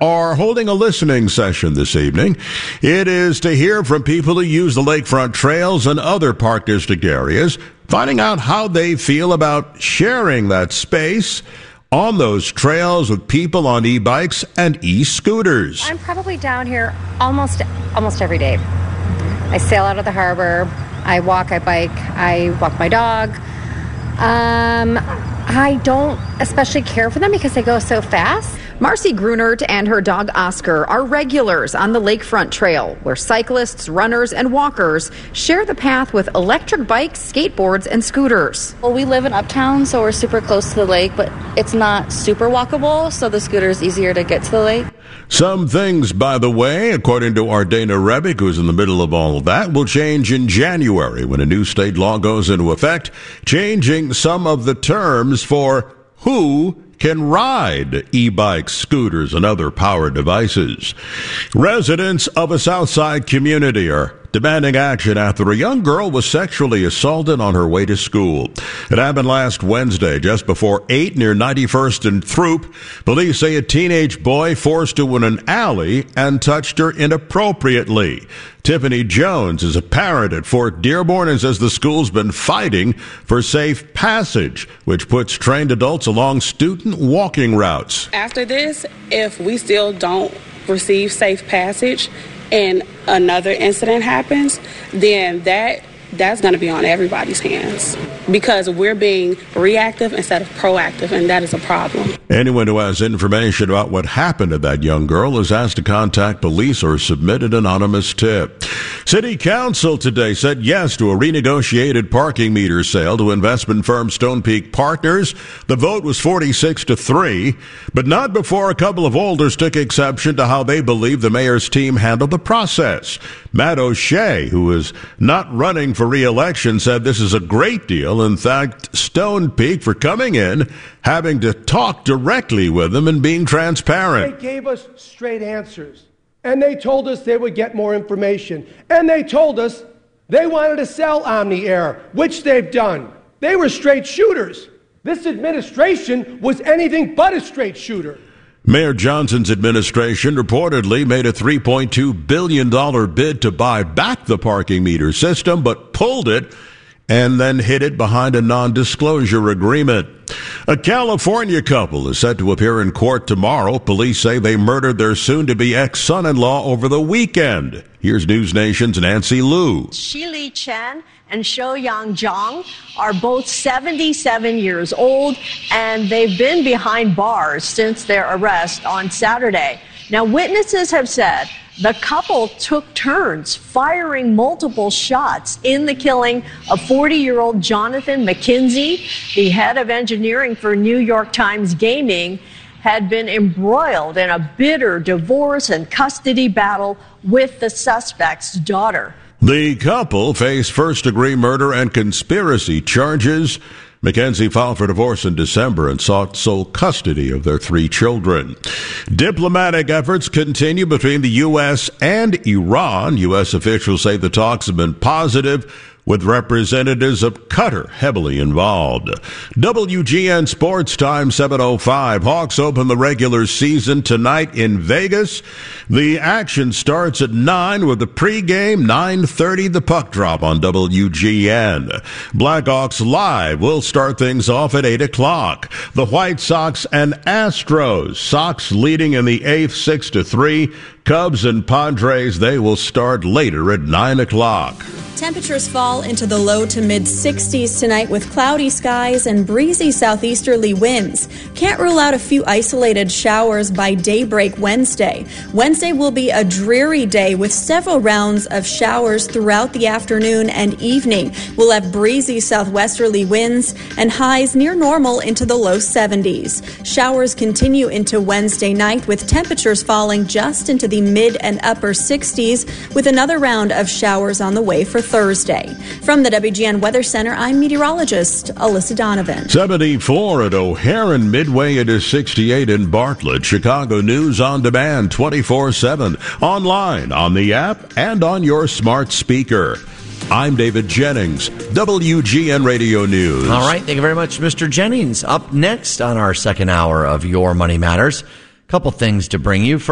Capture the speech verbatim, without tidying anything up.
are holding a listening session this evening. It is to hear from people who use the lakefront trails and other park district areas, finding out how they feel about sharing that space on those trails with people on e-bikes and e-scooters. I'm probably down here almost almost every day. I sail out of the harbor, I walk, I bike, I walk my dog. Um, I don't especially care for them because they go so fast. Marcy Grunert and her dog Oscar are regulars on the Lakefront Trail, where cyclists, runners, and walkers share the path with electric bikes, skateboards, and scooters. Well, we live in Uptown, so we're super close to the lake, but it's not super walkable, so the scooter is easier to get to the lake. Some things, by the way, according to Ardena Rebick, who's in the middle of all of that, will change in January when a new state law goes into effect, changing some of the terms for who can ride e-bikes, scooters, and other powered devices. Residents of a Southside community are demanding action after a young girl was sexually assaulted on her way to school. It happened last Wednesday, just before eight, near ninety-first and Throop. Police say a teenage boy forced her in an alley and touched her inappropriately. Tiffany Jones is a parent at Fort Dearborn and says the school's been fighting for safe passage, which puts trained adults along student walking routes. After this, if we still don't receive safe passage and another incident happens, then that that's going to be on everybody's hands because we're being reactive instead of proactive, and that is a problem. Anyone who has information about what happened to that young girl is asked to contact police or submit an anonymous tip. City Council today said yes to a renegotiated parking meter sale to investment firm Stone Peak Partners. The vote was forty-six to three, but not before a couple of alders took exception to how they believe the mayor's team handled the process. Matt O'Shea, who is not running for re-election, said this is a great deal and thanked Stone Peak for coming in, having to talk directly with them and being transparent. They gave us straight answers, and they told us they would get more information, and they told us they wanted to sell Omni Air, which they've done. They were straight shooters. This administration was anything but a straight shooter. Mayor Johnson's administration reportedly made a three point two billion dollars bid to buy back the parking meter system, but pulled it and then hid it behind a non-disclosure agreement. A California couple is set to appear in court tomorrow. Police say they murdered their soon-to-be ex-son-in-law over the weekend. Here's News Nation's Nancy Liu. Shili Chen and Shouyang Zhang are both seventy-seven years old, and they've been behind bars since their arrest on Saturday. Now, witnesses have said the couple took turns firing multiple shots in the killing of forty-year-old Jonathan McKenzie. The head of engineering for New York Times Gaming had been embroiled in a bitter divorce and custody battle with the suspect's daughter. The couple face first-degree murder and conspiracy charges. McKenzie filed for divorce in December and sought sole custody of their three children. Diplomatic efforts continue between the U S and Iran. U S officials say the talks have been positive, with representatives of Qatar heavily involved. W G N Sports Time, seven oh five. Hawks open the regular season tonight in Vegas. The action starts at nine with the pregame, nine thirty, the puck drop on W G N. Blackhawks Live will start things off at eight o'clock. The White Sox and Astros. Sox leading in the eighth, six to three. Cubs and Padres, they will start later at nine o'clock. Temperatures fall into the low to mid sixties tonight with cloudy skies and breezy southeasterly winds. Can't rule out a few isolated showers by daybreak Wednesday. Wednesday will be a dreary day with several rounds of showers throughout the afternoon and evening. We'll have breezy southwesterly winds and highs near normal into the low seventies. Showers continue into Wednesday night with temperatures falling just into the mid and upper sixties with another round of showers on the way for Thursday. From the W G N Weather Center, I'm meteorologist Alyssa Donovan. seventy-four at O'Hare and Midway. It is sixty-eight in Bartlett. Chicago News on demand twenty-four seven. Online, on the app, and on your smart speaker. I'm David Jennings, W G N Radio News. All right, thank you very much, Mister Jennings. Up next on our second hour of Your Money Matters, a couple things to bring you.